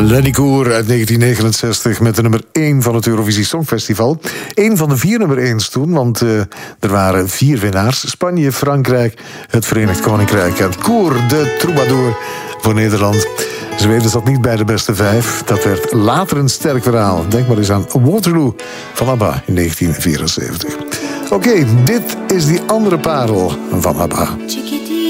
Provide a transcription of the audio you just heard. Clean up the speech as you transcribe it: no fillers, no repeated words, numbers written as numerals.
Lenny Koer uit 1969 met de nummer 1 van het Eurovisie Songfestival. Eén van de 4 nummer 1's toen, want er waren 4 winnaars. Spanje, Frankrijk, het Verenigd Koninkrijk en Koer, de troubadour voor Nederland. Zweden zat niet bij de beste 5. Dat werd later een sterk verhaal. Denk maar eens aan Waterloo van ABBA in 1974. Oké, dit is die andere parel van ABBA.